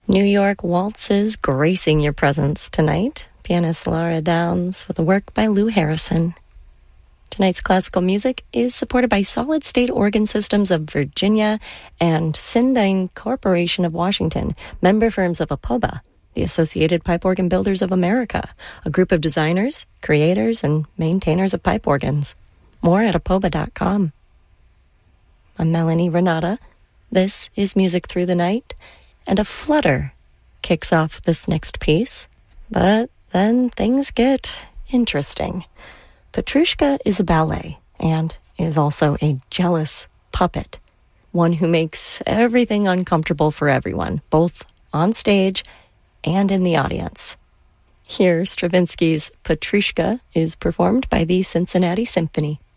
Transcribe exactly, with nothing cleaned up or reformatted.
New York Waltzes gracing your presence tonight. Pianist Laura Downs with a work by Lou Harrison. Tonight's classical music is supported by Solid State Organ Systems of Virginia and Sindine Corporation of Washington, member firms of APOBA, the Associated Pipe Organ Builders of America, a group of designers, creators, and maintainers of pipe organs. More at apoba dot com. I'm Melanie Renata. This is Music Through the Night, and a flutter kicks off this next piece. But then things get interesting. Petrushka is a ballet and is also a jealous puppet, one who makes everything uncomfortable for everyone, both on stage and in the audience. Here, Stravinsky's Petrushka is performed by the Cincinnati Symphony.